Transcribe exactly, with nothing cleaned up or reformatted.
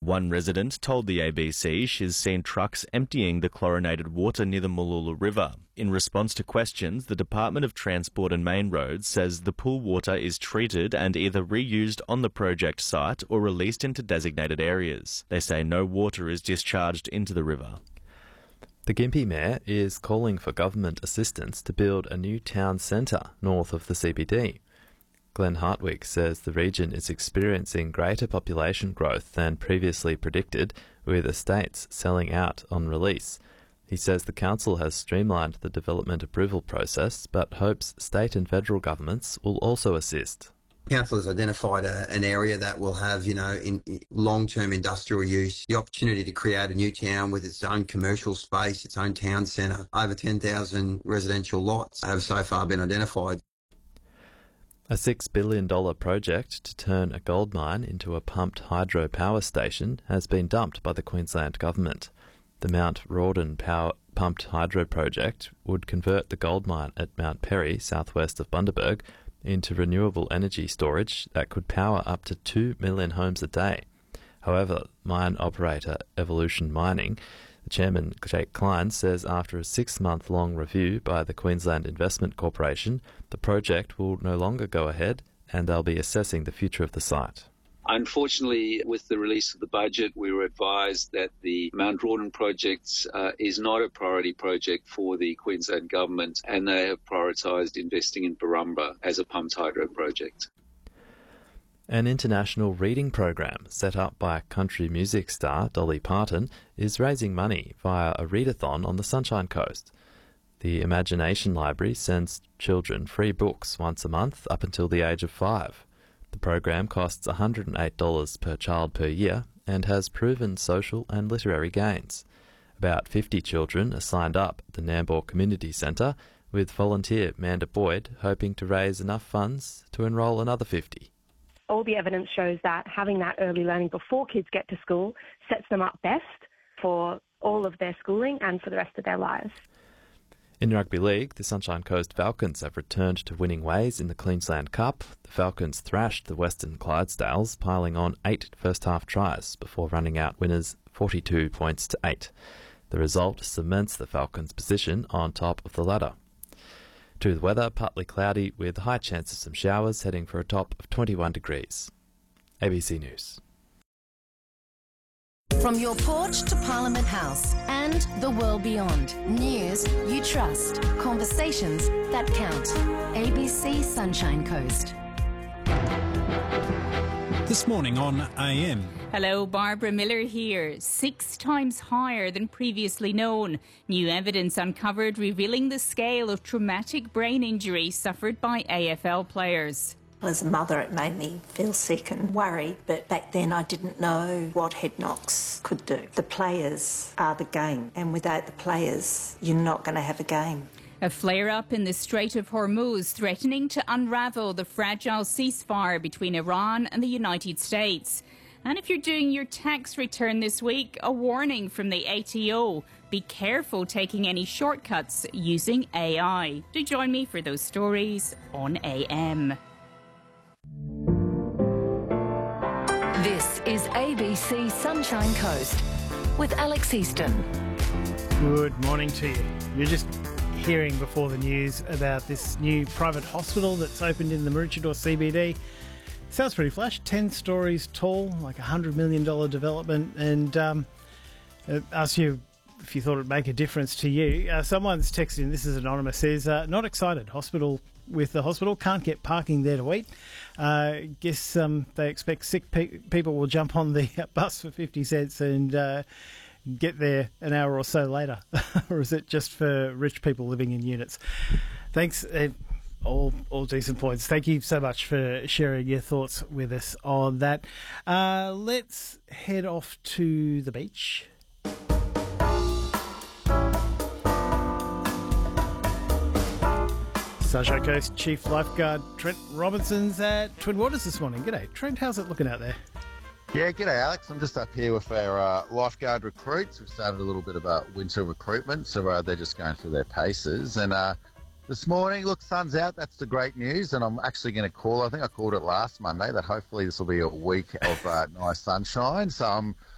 One resident told the A B C she's seen trucks emptying the chlorinated water near the Mooloolah River. In response to questions, the Department of Transport and Main Roads says the pool water is treated and either reused on the project site or released into designated areas. They say no water is discharged into the river. The Gympie Mayor is calling for government assistance to build a new town centre north of the C B D. Glenn Hartwig says the region is experiencing greater population growth than previously predicted, with estates selling out on release. He says the council has streamlined the development approval process, but hopes state and federal governments will also assist. Council has identified a, an area that will have, you know, in, in long-term industrial use, the opportunity to create a new town with its own commercial space, its own town centre. Over ten thousand residential lots have so far been identified. A six billion dollars project to turn a gold mine into a pumped hydro power station has been dumped by the Queensland Government. The Mount Rawdon power pumped hydro project would convert the gold mine at Mount Perry, southwest of Bundaberg, into renewable energy storage that could power up to two million homes a day. However, mine operator Evolution Mining, the chairman, Jake Klein, says after a six-month-long review by the Queensland Investment Corporation, the project will no longer go ahead and they'll be assessing the future of the site. Unfortunately, with the release of the budget, we were advised that the Mount Rawdon project uh, is not a priority project for the Queensland Government, and they have prioritised investing in Barumba as a pumped hydro project. An international reading program set up by country music star Dolly Parton is raising money via a readathon on the Sunshine Coast. The Imagination Library sends children free books once a month up until the age of five. The program costs one hundred eight dollars per child per year and has proven social and literary gains. About fifty children are signed up at the Nambour Community Centre, with volunteer Manda Boyd hoping to raise enough funds to enrol another fifty. All the evidence shows that having that early learning before kids get to school sets them up best for all of their schooling and for the rest of their lives. In rugby league, the Sunshine Coast Falcons have returned to winning ways in the Queensland Cup. The Falcons thrashed the Western Clydesdales, piling on eight first-half tries before running out winners forty-two points to eight. The result cements the Falcons' position on top of the ladder. To the weather, partly cloudy with high chance of some showers, heading for a top of twenty-one degrees. A B C News. From your porch to Parliament House and the world beyond. News you trust. Conversations that count. A B C Sunshine Coast. This morning on A M. Hello, Barbara Miller here. Six times higher than previously known. New evidence uncovered revealing the scale of traumatic brain injury suffered by A F L players. As a mother, it made me feel sick and worried, but back then I didn't know what head knocks could do. The players are the game, and without the players, you're not going to have a game. A flare-up in the Strait of Hormuz threatening to unravel the fragile ceasefire between Iran and the United States. And if you're doing your tax return this week, a warning from the A T O. Be careful taking any shortcuts using A I. Do join me for those stories on A M. This is A B C Sunshine Coast with Alex Easton. Good morning to you. You're just hearing before the news about this new private hospital that's opened in the Maroochydore C B D. Sounds pretty flash, ten stories tall, like a one hundred million dollars development, and um, ask you if you thought it'd make a difference to you. Uh, someone's texted in, this is anonymous, says, uh, not excited, hospital with the hospital, can't get parking there to eat. Uh, guess um, they expect sick pe- people will jump on the bus for fifty cents and uh, get there an hour or so later. Or is it just for rich people living in units? Thanks. Uh, all all decent points. Thank you so much for sharing your thoughts with us on that. Uh, let's head off to the beach. Sunshine Coast Chief Lifeguard Trent Robinson's at Twin Waters this morning. G'day, Trent. How's it looking out there? Yeah, g'day, Alex. I'm just up here with our uh, lifeguard recruits. We've started a little bit about winter recruitment, so uh, they're just going through their paces. And uh, this morning, look, sun's out. That's the great news. And I'm actually going to call, I think I called it last Monday, that hopefully this will be a week of uh, nice sunshine. So I'm